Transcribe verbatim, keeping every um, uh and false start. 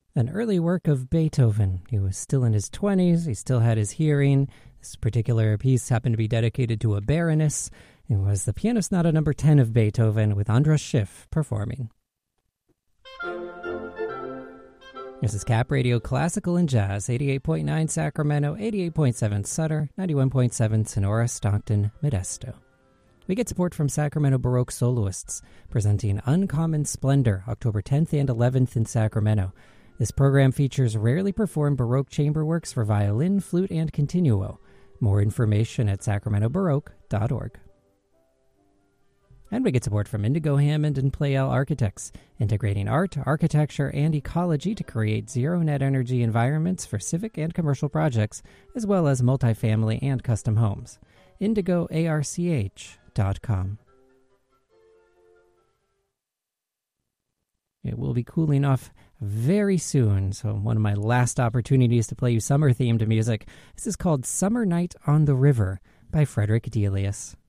An early work of Beethoven. He was still in his twenties. He still had his hearing. This particular piece happened to be dedicated to a baroness. It was the Piano Sonata number ten of Beethoven with Andras Schiff performing. This is Cap Radio Classical and Jazz, eighty-eight point nine Sacramento, eighty-eight point seven Sutter, ninety-one point seven Sonora, Stockton, Modesto. We get support from Sacramento Baroque Soloists, presenting Uncommon Splendor, October tenth and eleventh in Sacramento. This program features rarely performed Baroque chamber works for violin, flute, and continuo. More information at sacramento baroque dot org. And we get support from Indigo Hammond and Pleyel Architects, integrating art, architecture, and ecology to create zero-net energy environments for civic and commercial projects, as well as multifamily and custom homes. indigo arch dot com. It will be cooling off very soon, so one of my last opportunities to play you summer-themed music. This is called Summer Night on the River by Frederick Delius.